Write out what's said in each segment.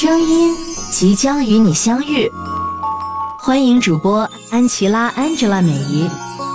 声音即将与你相遇，欢迎主播安琪拉 Angela 美仪。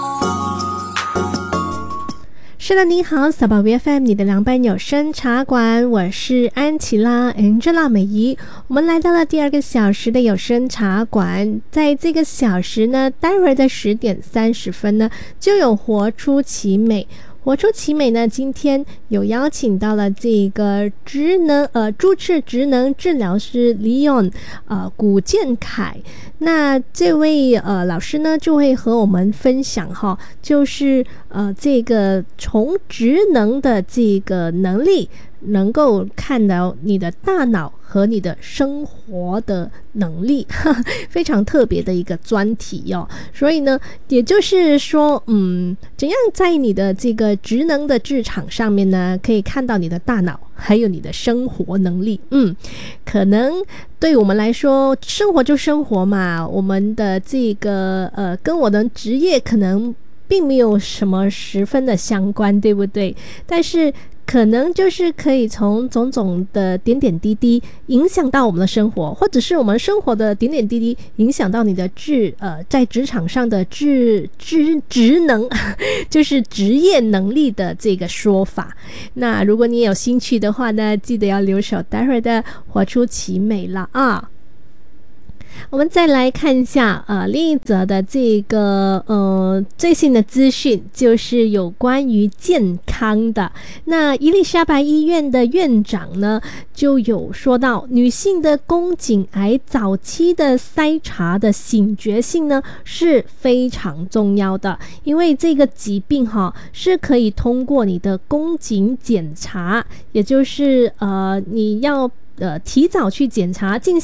是的，你好，小宝贝 FM 你的凉拌有声茶馆，我是安琪拉 Angela 美仪。我们来到了第二个小时的有声茶馆，在这个小时呢，待会儿的10点30分呢，就有活出奇美。活出奇美呢，今天有邀请到了这个注册职能治疗师 Leon 古建凯。那这位老师呢，就会和我们分享哈，就是这个从职能的这个能力，能够看到你的大脑和你的生活的能力，非常特别的一个专题哦。所以呢，也就是说，怎样在你的这个职能的职场上面呢，可以看到你的大脑还有你的生活能力。可能对我们来说，生活就生活嘛，我们的这个跟我的职业可能并没有什么十分的相关，对不对？但是可能就是可以从种种的点点滴滴影响到我们的生活，或者是我们生活的点点滴滴影响到你的在职场上的职能，就是职业能力的这个说法。那如果你有兴趣的话呢，记得要留守待会儿的活出奇美了啊。我们再来看一下另一则的这个最新的资讯，就是有关于健康的。那伊丽莎白医院的院长呢，就有说到女性的宫颈癌早期的筛查的醒觉性呢是非常重要的，因为这个疾病是可以通过你的宫颈检查，也就是你要提早去检查，进